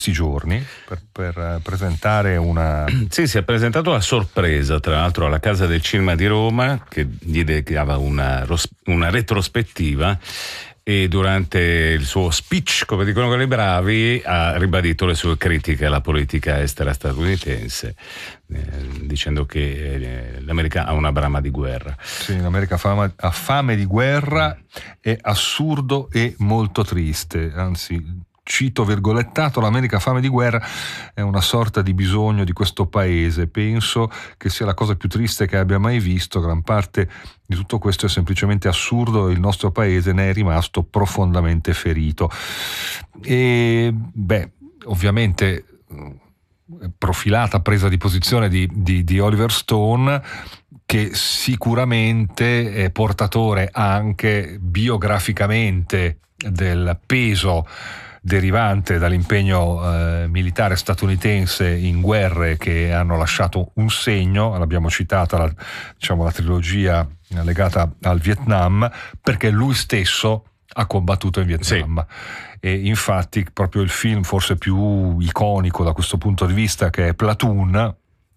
giorni per presentare una... Sì, si è presentato a sorpresa, tra l'altro alla Casa del Cinema di Roma, che gli dedicava una retrospettiva, e durante il suo speech, come dicono quelli bravi, ha ribadito le sue critiche alla politica estera statunitense, dicendo che l'America ha una brama di guerra. Sì, l'America ha fame di guerra, è assurdo e molto triste, anzi... Cito virgolettato, l'America ha fame di guerra, è una sorta di bisogno di questo paese. Penso che sia la cosa più triste che abbia mai visto. Gran parte di tutto questo è semplicemente assurdo e il nostro paese ne è rimasto profondamente ferito. E ovviamente profilata presa di posizione di Oliver Stone, che sicuramente è portatore anche biograficamente del peso derivante dall'impegno militare statunitense in guerre che hanno lasciato un segno. L'abbiamo citata la trilogia legata al Vietnam, perché lui stesso ha combattuto in Vietnam. Sì. E infatti proprio il film forse più iconico da questo punto di vista, che è Platoon,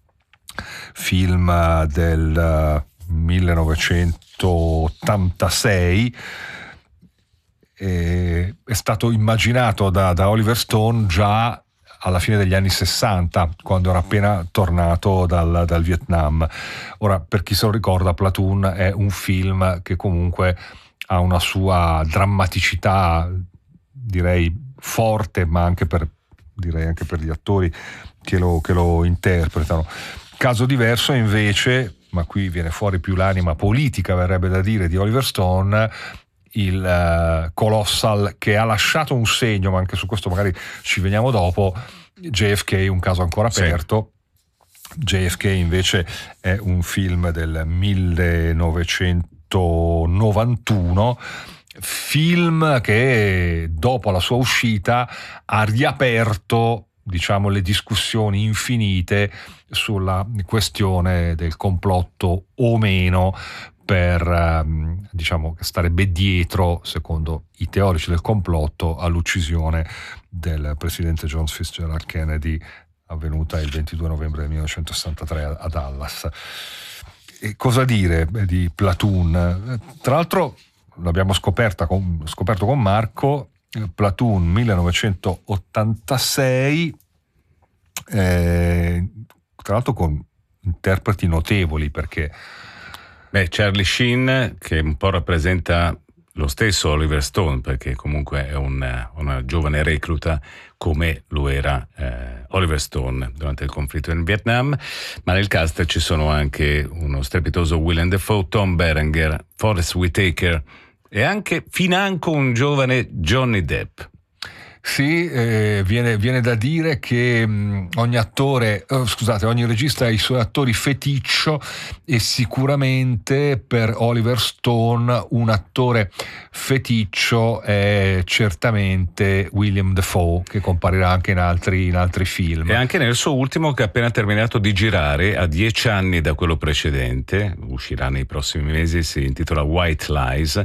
film del 1986, è stato immaginato da Oliver Stone già alla fine degli anni 60, quando era appena tornato dal Vietnam. Ora, per chi se lo ricorda, Platoon è un film che comunque ha una sua drammaticità, direi forte, ma anche per gli attori che lo interpretano. Caso diverso invece, ma qui viene fuori più l'anima politica, verrebbe da dire, di Oliver Stone, il Colossal, che ha lasciato un segno, ma anche su questo magari ci veniamo dopo. JFK, un caso ancora aperto. Sì. JFK invece è un film del 1991, film che dopo la sua uscita ha riaperto, diciamo, le discussioni infinite sulla questione del complotto o meno per, diciamo, che starebbe dietro, secondo i teorici del complotto, all'uccisione del presidente John Fitzgerald Kennedy, avvenuta il 22 novembre del 1963 a Dallas. E cosa dire di Platoon? Tra l'altro l'abbiamo scoperto con Marco, Platoon 1986, tra l'altro con interpreti notevoli, perché Charlie Sheen, che un po' rappresenta lo stesso Oliver Stone, perché comunque è una giovane recluta come lo era Oliver Stone durante il conflitto in Vietnam, ma nel cast ci sono anche uno strepitoso Willem Dafoe, Tom Berenger, Forest Whitaker e anche financo un giovane Johnny Depp. Sì, viene da dire che ogni regista ha i suoi attori feticcio, e sicuramente per Oliver Stone un attore feticcio è certamente William Dafoe, che comparirà anche in altri film. E anche nel suo ultimo, che ha appena terminato di girare, a 10 anni da quello precedente, uscirà nei prossimi mesi, si intitola White Lies.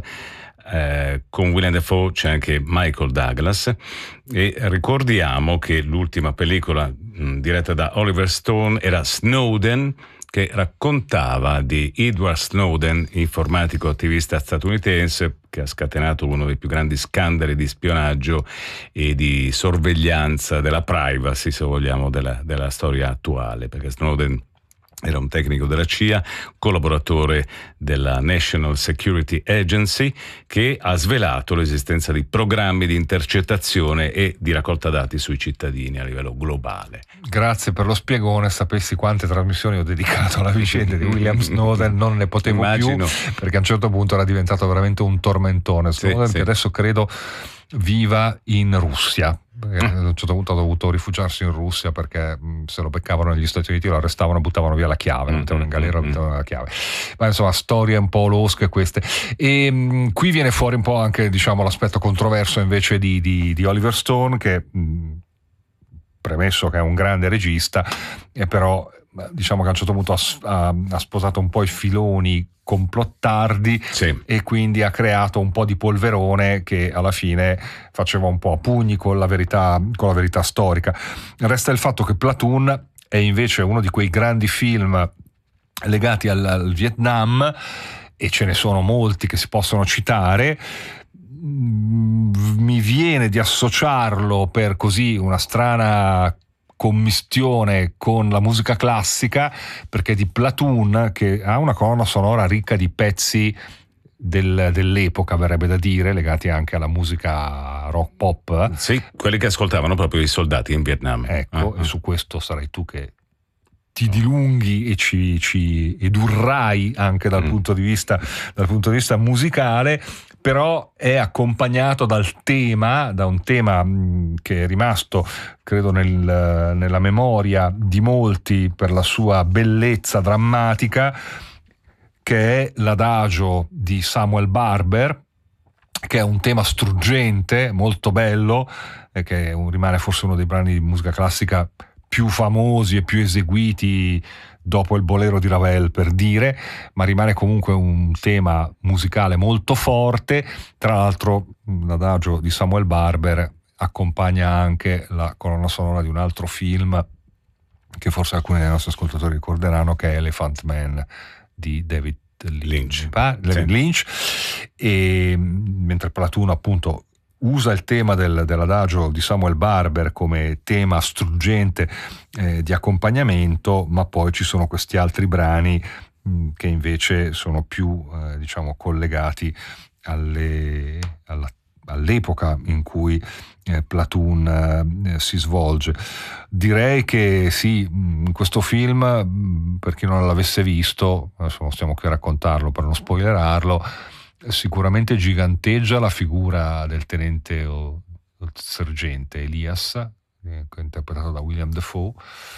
Con Willem Dafoe c'è anche Michael Douglas, e ricordiamo che l'ultima pellicola diretta da Oliver Stone era Snowden, che raccontava di Edward Snowden, informatico attivista statunitense che ha scatenato uno dei più grandi scandali di spionaggio e di sorveglianza della privacy, se vogliamo, della storia attuale, perché Snowden era un tecnico della CIA, collaboratore della National Security Agency, che ha svelato l'esistenza di programmi di intercettazione e di raccolta dati sui cittadini a livello globale. Grazie per lo spiegone. Sapessi quante trasmissioni ho dedicato alla vicenda di William Snowden, non ne potevo più, perché a un certo punto era diventato veramente un tormentone. Snowden, che adesso credo viva in Russia. A un certo punto ha dovuto rifugiarsi in Russia perché se lo beccavano negli Stati Uniti lo arrestavano, buttavano via la chiave, lo mettevano in galera, lo mettevano la chiave. Ma insomma, storie un po' losche queste. E qui viene fuori un po' anche, diciamo, l'aspetto controverso invece di Oliver Stone, che premesso che è un grande regista, però diciamo che a un certo punto ha sposato un po' i filoni complottardi, sì, e quindi ha creato un po' di polverone che alla fine faceva un po' a pugni con la verità storica. Resta il fatto che Platoon è invece uno di quei grandi film legati al Vietnam, e ce ne sono molti che si possono citare. Mi viene di associarlo, per così una strana commistione, con la musica classica, perché di Platoon, che ha una colonna sonora ricca di pezzi dell'epoca, verrebbe da dire, legati anche alla musica rock pop. Sì, quelli che ascoltavano proprio i soldati in Vietnam. Ecco, e su questo sarai tu che ti dilunghi e ci edurrai anche dal punto di vista musicale. Però è accompagnato da un tema che è rimasto, credo, nella memoria di molti per la sua bellezza drammatica, che è l'adagio di Samuel Barber, che è un tema struggente, molto bello, e che rimane forse uno dei brani di musica classica più famosi e più eseguiti dopo il bolero di Ravel, per dire, ma rimane comunque un tema musicale molto forte. Tra l'altro l'adagio di Samuel Barber accompagna anche la colonna sonora di un altro film che forse alcuni dei nostri ascoltatori ricorderanno, che è Elephant Man di David Lynch. E mentre Platoon appunto usa il tema dell'adagio di Samuel Barber come tema struggente di accompagnamento, ma poi ci sono questi altri brani che invece sono più diciamo collegati all'epoca in cui Platoon si svolge. Direi che sì, in questo film, per chi non l'avesse visto, adesso non stiamo qui a raccontarlo per non spoilerarlo, sicuramente giganteggia la figura del tenente o sergente Elias, interpretato da William Dafoe,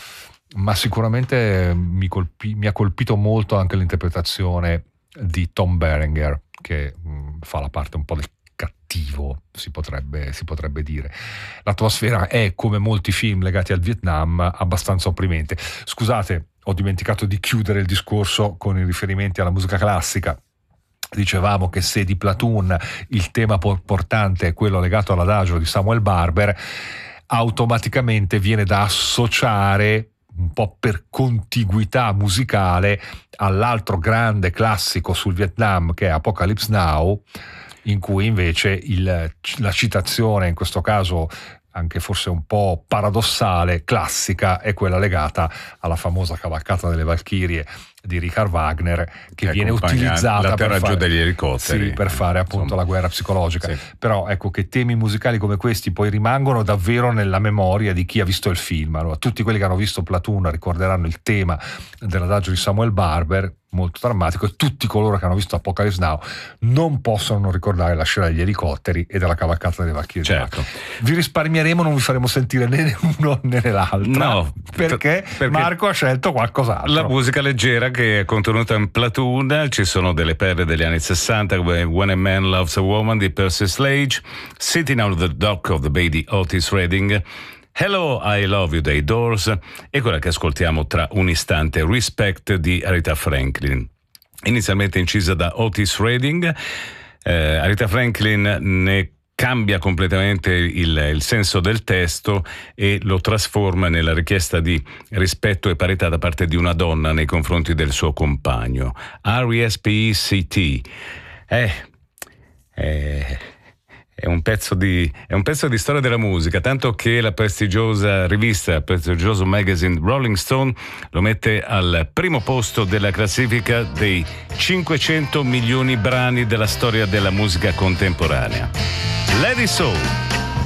ma sicuramente mi ha colpito molto anche l'interpretazione di Tom Berenger, che fa la parte un po' del cattivo, si potrebbe dire. L'atmosfera è, come molti film legati al Vietnam, abbastanza opprimente. Scusate, ho dimenticato di chiudere il discorso con i riferimenti alla musica classica. Dicevamo che se di Platoon il tema portante è quello legato all'adagio di Samuel Barber, automaticamente viene da associare, un po' per contiguità musicale, all'altro grande classico sul Vietnam che è Apocalypse Now, in cui invece la citazione, in questo caso anche forse un po' paradossale, classica, è quella legata alla famosa cavalcata delle Valchirie di Richard Wagner, che viene utilizzata degli elicotteri, sì, per fare appunto insomma la guerra psicologica. Sì. Però ecco che temi musicali come questi poi rimangono davvero nella memoria di chi ha visto il film. Allora, tutti quelli che hanno visto Platoon ricorderanno il tema dell'adagio di Samuel Barber, molto drammatico, e tutti coloro che hanno visto Apocalypse Now non possono non ricordare la scena degli elicotteri e della cavalcata delle Valchirie. Certo. Vi risparmieremo, non vi faremo sentire né uno né l'altro, no, perché Marco ha scelto qualcos'altro. La musica leggera che è contenuta in Platoon. Ci sono delle perle degli anni 60 come When a Man Loves a Woman di Percy Sledge, Sitting on the Dock of the Bay di Otis Redding, Hello, I Love You dei Doors, e quella che ascoltiamo tra un istante, Respect di Aretha Franklin. Inizialmente incisa da Otis Redding, Aretha Franklin ne cambia completamente il senso del testo e lo trasforma nella richiesta di rispetto e parità da parte di una donna nei confronti del suo compagno. R-E-S-P-E-C-T. È un pezzo di storia della musica, tanto che la prestigiosa rivista, il prestigioso magazine Rolling Stone lo mette al primo posto della classifica dei 500 milioni brani della storia della musica contemporanea. Lady Soul.